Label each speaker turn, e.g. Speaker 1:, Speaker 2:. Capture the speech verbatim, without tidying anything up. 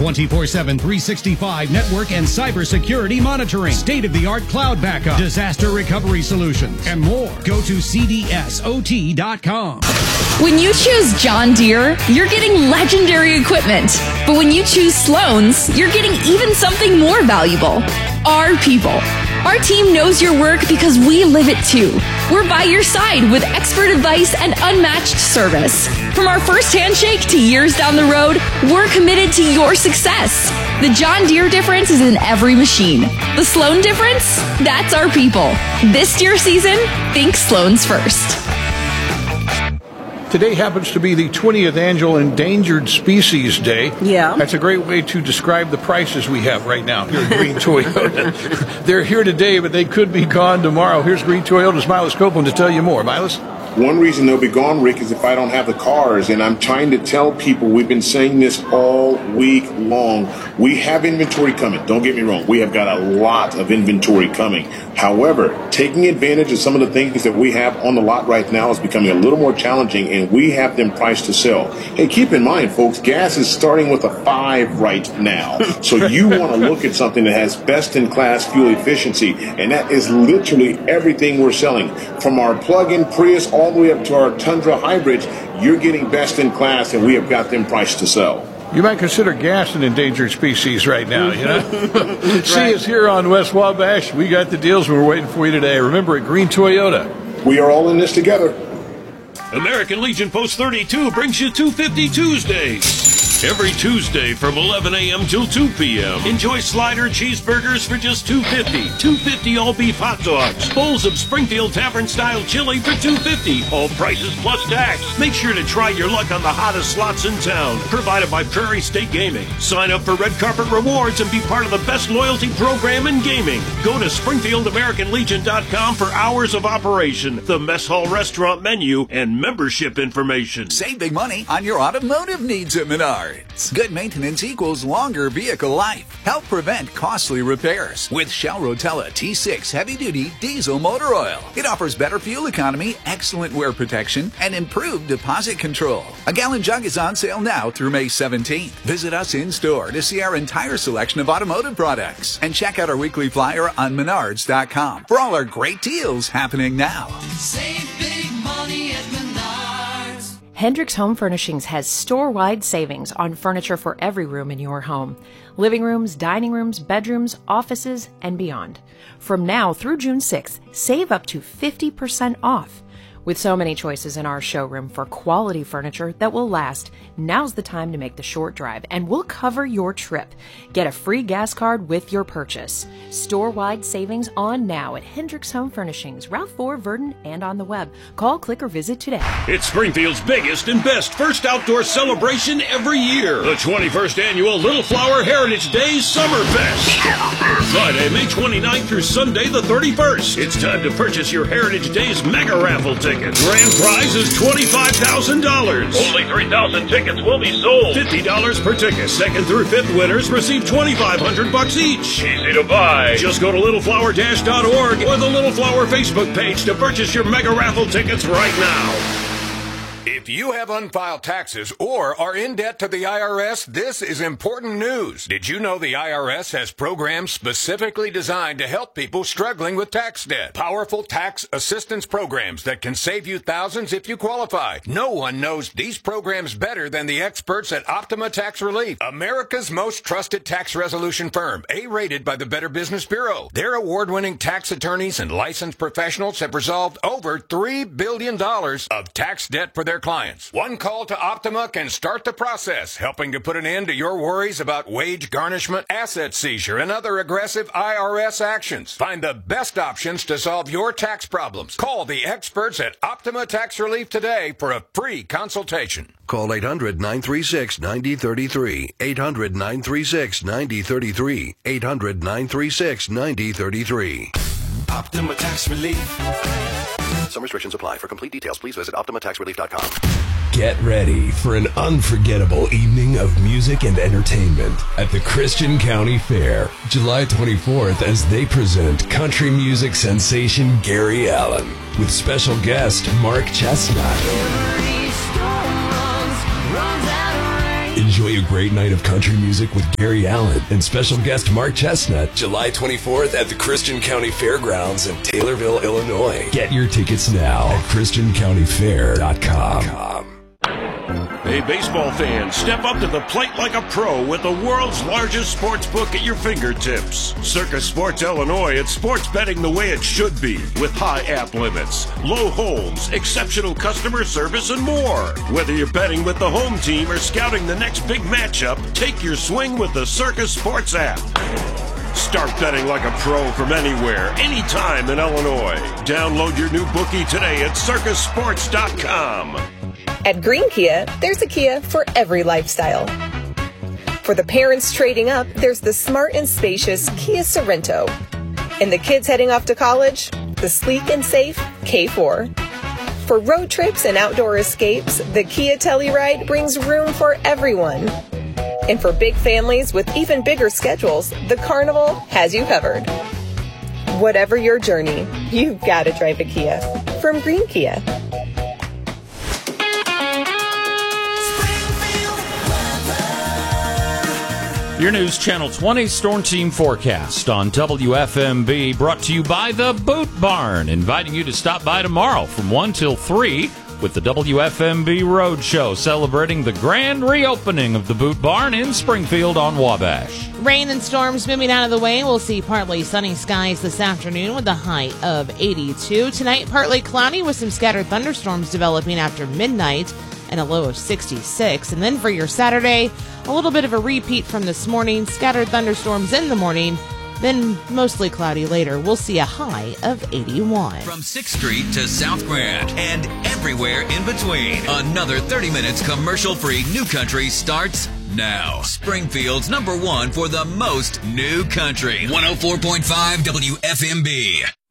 Speaker 1: twenty-four seven, three sixty-five network and cybersecurity monitoring, state-of-the-art cloud backup, disaster recovery solutions, and more. Go to C D S O T dot com.
Speaker 2: When you choose John Deere, you're getting legendary equipment. But when you choose Sloan's, you're getting even something more valuable. Our people. Our team knows your work because we live it too. We're by your side with expert advice and unmatched service. From our first handshake to years down the road, we're committed to your success. The John Deere difference is in every machine. The Sloan difference? That's our people. This deer season, think Sloan's first.
Speaker 3: Today happens to be the twentieth annual Endangered Species Day.
Speaker 4: Yeah.
Speaker 3: That's a great way to describe the prices we have right now here at Green Toyota. They're here today, but they could be gone tomorrow. Here's Green Toyota's Milas Copeland to tell you more. Milas?
Speaker 5: One reason they'll be gone, Rick, is if I don't have the cars. And I'm trying to tell people, we've been saying this all week long. We have inventory coming. Don't get me wrong. We have got a lot of inventory coming. However, taking advantage of some of the things that we have on the lot right now is becoming a little more challenging, and we have them priced to sell. Hey, keep in mind, folks, gas is starting with a five right now. So you want to look at something that has best-in-class fuel efficiency, and that is literally everything we're selling. From our plug-in Prius all the way up to our Tundra hybrids, you're getting best-in-class, and we have got them priced to sell.
Speaker 3: You might consider gas an endangered species right now, you know?
Speaker 4: Right.
Speaker 3: See us here on West Wabash. We got the deals we're waiting for you today. Remember, at Green Toyota,
Speaker 5: we are all in this together.
Speaker 6: American Legion Post thirty-two brings you two fifty Tuesdays. Every Tuesday from eleven a.m. till two p.m. Enjoy slider cheeseburgers for just two fifty. two fifty all beef hot dogs. Bowls of Springfield Tavern style chili for two fifty. All prices plus tax. Make sure to try your luck on the hottest slots in town. Provided by Prairie State Gaming. Sign up for Red Carpet Rewards and be part of the best loyalty program in gaming. Go to Springfield American Legion dot com for hours of operation, the mess hall restaurant menu, and membership information.
Speaker 7: Save big money on your automotive needs at Menards. Good maintenance equals longer vehicle life. Help prevent costly repairs with Shell Rotella T six heavy-duty diesel motor oil. It offers better fuel economy, excellent wear protection, and improved deposit control. A gallon jug is on sale now through May seventeenth. Visit us in-store to see our entire selection of automotive products and check out our weekly flyer on Menards dot com for all our great deals happening now.
Speaker 8: Save big money at Menards.
Speaker 9: Hendricks Home Furnishings has store-wide savings on furniture for every room in your home. Living rooms, dining rooms, bedrooms, offices, and beyond. From now through June sixth, save up to fifty percent off. With so many choices in our showroom for quality furniture that will last, now's the time to make the short drive, and we'll cover your trip. Get a free gas card with your purchase. Store-wide savings on now at Hendricks Home Furnishings, Route four, Verdon, and on the web. Call, click, or visit today.
Speaker 6: It's Springfield's biggest and best first outdoor celebration every year. The twenty-first Annual Little Flower Heritage Days Summer Fest. Friday, May twenty-ninth through Sunday, the thirty-first. It's time to purchase your Heritage Days mega raffle ticket. Grand prize is twenty-five thousand dollars. Only three thousand tickets will be sold. fifty dollars per ticket. Second through fifth winners receive twenty-five hundred bucks each. Easy to buy. Just go to little flower dash dot org or the Little Flower Facebook page to purchase your mega raffle tickets right now.
Speaker 10: If you have unfiled taxes or are in debt to the I R S, this is important news. Did you know the I R S has programs specifically designed to help people struggling with tax debt? Powerful tax assistance programs that can save you thousands if you qualify. No one knows these programs better than the experts at Optima Tax Relief, America's most trusted tax resolution firm, A-rated by the Better Business Bureau. Their award-winning tax attorneys and licensed professionals have resolved over three billion dollars of tax debt for their clients. One call to Optima can start the process, helping to put an end to your worries about wage garnishment, asset seizure, and other aggressive I R S actions. Find the best options to solve your tax problems. Call the experts at Optima Tax Relief today for a free consultation.
Speaker 11: Call eight hundred, nine three six, nine zero three three. eight hundred, nine three six, nine zero three three. eight hundred, nine three six, nine zero three three.
Speaker 8: Optima Tax Relief.
Speaker 11: Some restrictions apply. For complete details, please visit optima tax relief dot com.
Speaker 12: Get ready for an unforgettable evening of music and entertainment at the Christian County Fair, July twenty-fourth, as they present country music sensation Gary Allan with special guest Mark Chestnut. Enjoy a great night of country music with Gary Allen and special guest Mark Chestnut, July twenty-fourth at the Christian County Fairgrounds in Taylorville, Illinois. Get your tickets now at christian county fair dot com.
Speaker 6: Hey, baseball fans, step up to the plate like a pro with the world's largest sports book at your fingertips. Circus Sports Illinois, it's sports betting the way it should be, with high app limits, low holds, exceptional customer service, and more. Whether you're betting with the home team or scouting the next big matchup, take your swing with the Circus Sports app. Start betting like a pro from anywhere, anytime in Illinois. Download your new bookie today at circus sports dot com.
Speaker 4: At Green Kia, there's a Kia for every lifestyle. For the parents trading up, there's the smart and spacious Kia Sorento. And the kids heading off to college, the sleek and safe K four. For road trips and outdoor escapes, the Kia Telluride brings room for everyone. And for big families with even bigger schedules, the Carnival has you covered. Whatever your journey, you've got to drive a Kia. From Green Kia.
Speaker 13: Your News Channel twenty Storm Team Forecast on W F M B, brought to you by the Boot Barn, inviting you to stop by tomorrow from one till three with the W F M B Road Show, celebrating the grand reopening of the Boot Barn in Springfield on Wabash.
Speaker 14: Rain and storms moving out of the way. We'll see partly sunny skies this afternoon with a high of eighty-two. Tonight, partly cloudy with some scattered thunderstorms developing after midnight and a low of sixty-six. And then for your Saturday, a little bit of a repeat from this morning. Scattered thunderstorms in the morning, then mostly cloudy later. We'll see a high of eighty-one.
Speaker 15: From sixth Street to South Grand and everywhere in between, another thirty minutes commercial-free New Country starts now. Springfield's number one for the most new country. one oh four point five W F M B.